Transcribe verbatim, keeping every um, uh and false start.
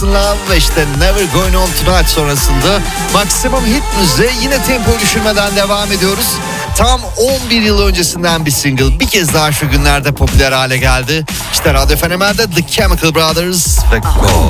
Love ve işte Never Going On Tonight sonrasında Maximum Hit Müziğe yine tempo düşürmeden devam ediyoruz. Tam on bir yıl öncesinden bir single bir kez daha şu günlerde popüler hale geldi. İşte Radyo Fenomen'de The Chemical Brothers ve Go.